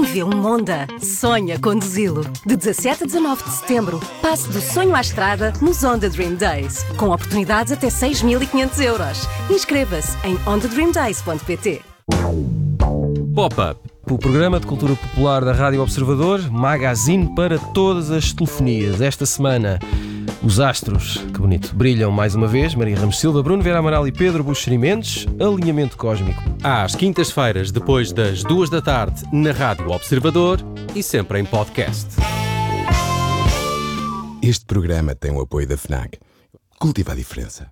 Vê um Honda. Sonha conduzi-lo. De 17 a 19 de setembro, passe do sonho à estrada nos Honda Dream Days. Com oportunidades até 6.500 euros. Inscreva-se em hondadreamdays.pt. Pop-Up, o programa de cultura popular da Rádio Observador, magazine para todas as telefonias. Esta semana, os astros, que bonito, brilham mais uma vez. Maria Ramos Silva, Bruno Vera Amaral e Pedro Buxeri Mendes. Alinhamento cósmico. Às quintas-feiras, depois das 2 da tarde, na Rádio Observador e sempre em podcast. Este programa tem o apoio da FNAC. Cultiva a diferença.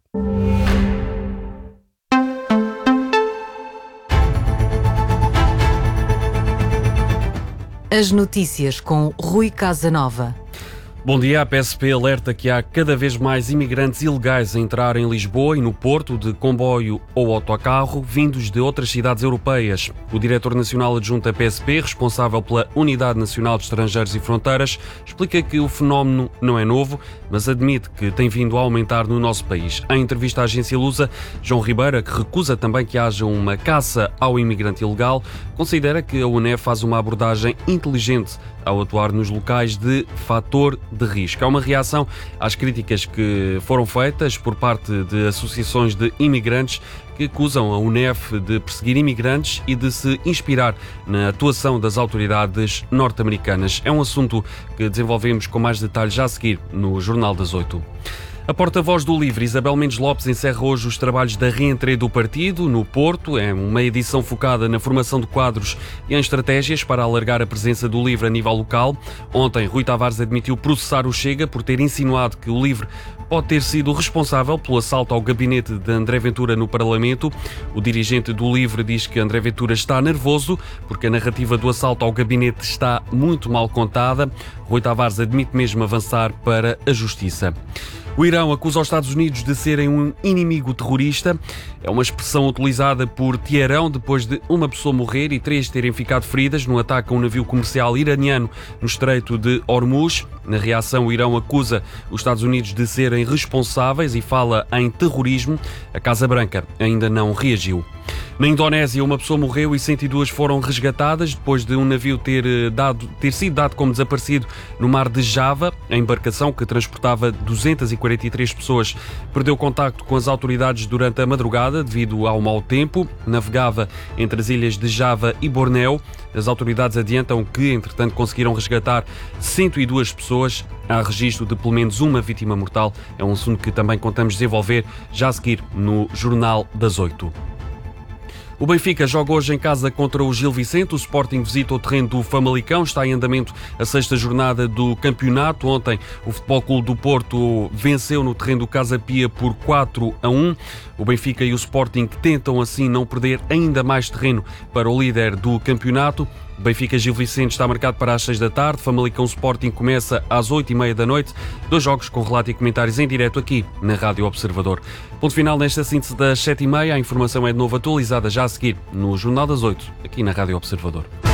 As notícias com Rui Casanova. Bom dia. A PSP alerta que há cada vez mais imigrantes ilegais a entrar em Lisboa e no Porto de comboio ou autocarro vindos de outras cidades europeias. O diretor nacional adjunto da PSP, responsável pela Unidade Nacional de Estrangeiros e Fronteiras, explica que o fenómeno não é novo, mas admite que tem vindo a aumentar no nosso país. Em entrevista à agência Lusa, João Ribeira, que recusa também que haja uma caça ao imigrante ilegal, considera que a UNEF faz uma abordagem inteligente ao atuar nos locais de fator de risco. É uma reação às críticas que foram feitas por parte de associações de imigrantes que acusam a UNEF de perseguir imigrantes e de se inspirar na atuação das autoridades norte-americanas. É um assunto que desenvolvemos com mais detalhes já a seguir no Jornal das 8. A porta-voz do LIVRE, Isabel Mendes Lopes, encerra hoje os trabalhos da reentrée do partido no Porto. É uma edição focada na formação de quadros e em estratégias para alargar a presença do LIVRE a nível local. Ontem, Rui Tavares admitiu processar o Chega por ter insinuado que o LIVRE pode ter sido responsável pelo assalto ao gabinete de André Ventura no Parlamento. O dirigente do LIVRE diz que André Ventura está nervoso porque a narrativa do assalto ao gabinete está muito mal contada. Rui Tavares admite mesmo avançar para a Justiça. O Irão acusa os Estados Unidos de serem um inimigo terrorista. É uma expressão utilizada por Teherão depois de uma pessoa morrer e 3 terem ficado feridas no ataque a um navio comercial iraniano no Estreito de Hormuz. Na reação, o Irão acusa os Estados Unidos de serem responsáveis e fala em terrorismo. A Casa Branca ainda não reagiu. Na Indonésia, uma pessoa morreu e 102 foram resgatadas depois de um navio ter sido dado como desaparecido no mar de Java. A embarcação, que transportava 243 pessoas, perdeu contacto com as autoridades durante a madrugada devido ao mau tempo. Navegava entre as ilhas de Java e Bornéu. As autoridades adiantam que, entretanto, conseguiram resgatar 102 pessoas. Há registro de pelo menos uma vítima mortal. É um assunto que também contamos desenvolver já a seguir no Jornal das 8. O Benfica joga hoje em casa contra o Gil Vicente. O Sporting visita o terreno do Famalicão. Está em andamento a 6ª jornada do campeonato. Ontem, o Futebol Clube do Porto venceu no terreno do Casa Pia por 4-1. O Benfica e o Sporting tentam assim não perder ainda mais terreno para o líder do campeonato. Benfica-Gil Vicente está marcado para as 6 da tarde. Famalicão Sporting começa às 8h30 da noite. 2 jogos com relato e comentários em direto aqui na Rádio Observador. Ponto final nesta síntese das 7h30. A informação é de novo atualizada já a seguir no Jornal das 8, aqui na Rádio Observador.